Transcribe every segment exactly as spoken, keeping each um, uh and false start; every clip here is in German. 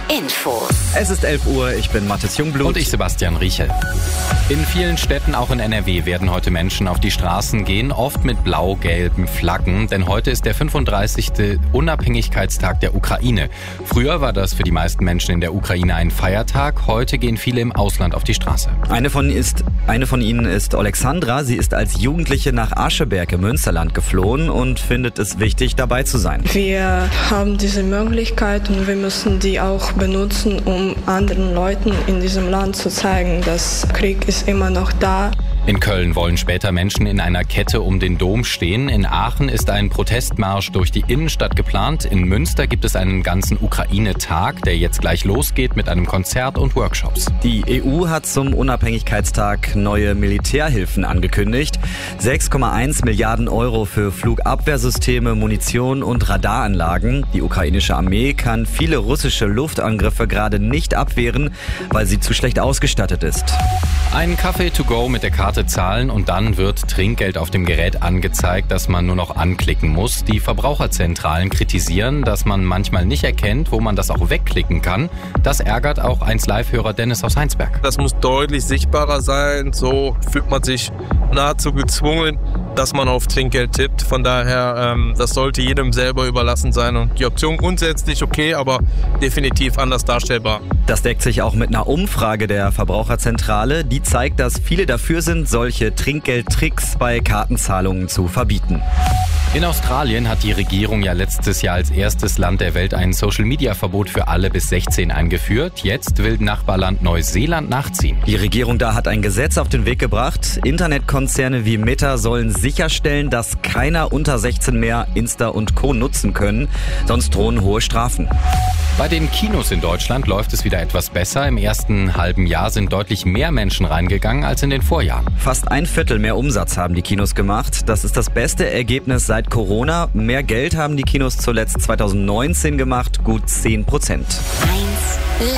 Infos. Es ist elf Uhr, ich bin Mathis Jungblut. Und ich Sebastian Riechel. In vielen Städten, auch in N R W, werden heute Menschen auf die Straßen gehen, oft mit blau-gelben Flaggen, denn heute ist der fünfunddreißigste Unabhängigkeitstag der Ukraine. Früher war das für die meisten Menschen in der Ukraine ein Feiertag, heute gehen viele im Ausland auf die Straße. Eine von, ist, eine von ihnen ist Alexandra. Sie ist als Jugendliche nach Ascheberg im Münsterland geflohen und findet es wichtig, dabei zu sein. Wir haben diese Möglichkeit und wir müssen die auch benutzen, um anderen Leuten in diesem Land zu zeigen, dass Krieg ist immer noch da. In Köln wollen später Menschen in einer Kette um den Dom stehen. In Aachen ist ein Protestmarsch durch die Innenstadt geplant. In Münster gibt es einen ganzen Ukraine-Tag, der jetzt gleich losgeht mit einem Konzert und Workshops. Die E U hat zum Unabhängigkeitstag neue Militärhilfen angekündigt. sechs Komma eins Milliarden Euro für Flugabwehrsysteme, Munition und Radaranlagen. Die ukrainische Armee kann viele russische Luftangriffe gerade nicht abwehren, weil sie zu schlecht ausgestattet ist. Ein Kaffee to go mit der Karte zahlen und dann wird Trinkgeld auf dem Gerät angezeigt, das man nur noch anklicken muss. Die Verbraucherzentralen kritisieren, dass man manchmal nicht erkennt, wo man das auch wegklicken kann. Das ärgert auch eins Live-Hörer Dennis aus Heinsberg. Das muss deutlich sichtbarer sein, so fühlt man sich nahezu gezwungen, dass man auf Trinkgeld tippt. Von daher, ähm, das sollte jedem selber überlassen sein und die Option grundsätzlich okay, aber definitiv anders darstellbar. Das deckt sich auch mit einer Umfrage der Verbraucherzentrale. Die zeigt, dass viele dafür sind, solche Trinkgeldtricks bei Kartenzahlungen zu verbieten. In Australien hat die Regierung ja letztes Jahr als erstes Land der Welt ein Social-Media-Verbot für alle bis sechzehn eingeführt. Jetzt will Nachbarland Neuseeland nachziehen. Die Regierung da hat ein Gesetz auf den Weg gebracht. Internetkonzerne wie Meta sollen sicherstellen, dass keiner unter sechzehn mehr Insta und Co. nutzen können. Sonst drohen hohe Strafen. Bei den Kinos in Deutschland läuft es wieder etwas besser. Im ersten halben Jahr sind deutlich mehr Menschen reingegangen als in den Vorjahren. Fast ein Viertel mehr Umsatz haben die Kinos gemacht. Das ist das beste Ergebnis seit Corona. Mehr Geld haben die Kinos zuletzt zweitausendneunzehn gemacht, gut zehn Prozent. eins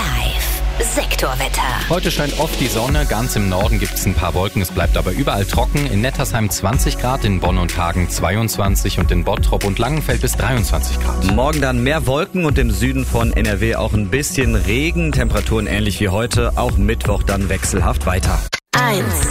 Live Sektorwetter. Heute scheint oft die Sonne, ganz im Norden gibt es ein paar Wolken, es bleibt aber überall trocken. In Nettersheim zwanzig Grad, in Bonn und Hagen zweiundzwanzig und in Bottrop und Langenfeld bis dreiundzwanzig Grad. Morgen dann mehr Wolken und im Süden von N R W auch ein bisschen Regen. Temperaturen ähnlich wie heute, auch Mittwoch dann wechselhaft weiter. eins